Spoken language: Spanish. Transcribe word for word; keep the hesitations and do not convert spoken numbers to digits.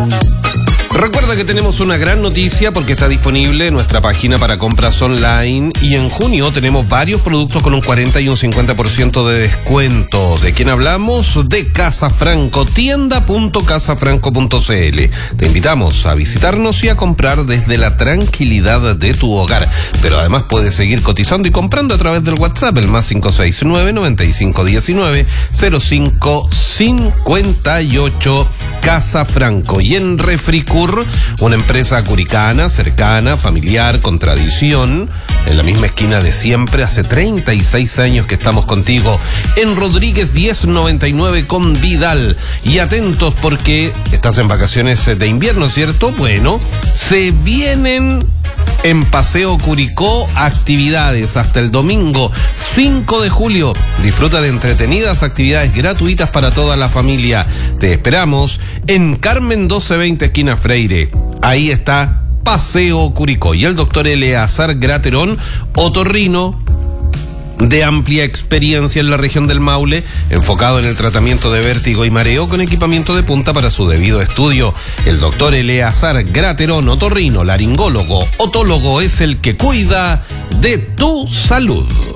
Recuerda que tenemos una gran noticia porque está disponible nuestra página para compras online y en junio tenemos varios productos con un cuarenta y un cincuenta por ciento de descuento. ¿De quién hablamos? De Casa Franco, tienda punto casa franco punto c l. Te invitamos a visitarnos y a comprar desde la tranquilidad de tu hogar. Pero además puedes seguir cotizando y comprando a través del WhatsApp, el más cinco seis nueve, noventa y cinco diecinueve, cero cinco cincuenta y ocho. Casa Franco. Y en Refricur, una empresa curicana, cercana, familiar, con tradición, en la misma esquina de siempre, hace treinta y seis años que estamos contigo, en Rodríguez diez noventa y nueve con Vidal. Y atentos porque estás en vacaciones de invierno, ¿cierto? Bueno, se vienen en Paseo Curicó actividades hasta el domingo cinco de julio. Disfruta de entretenidas actividades gratuitas para toda la familia. Te esperamos en Carmen doce veinte, esquina Freire. Ahí está Paseo Curicó. Y el doctor Eleazar Graterón, otorrino de amplia experiencia en la región del Maule, enfocado en el tratamiento de vértigo y mareo con equipamiento de punta para su debido estudio. El doctor Eleazar Graterón, otorrino, laringólogo, otólogo, es el que cuida de tu salud.